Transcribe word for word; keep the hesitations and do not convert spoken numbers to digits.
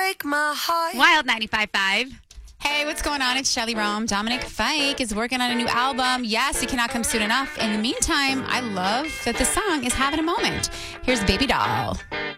break my heart. Wild ninety-five point five. Hey, what's going on? It's Shelly Rome. Dominic Fike is working on a new album. Yes, it cannot come soon enough. In the meantime, I love that the song is having a moment. Here's Baby Doll.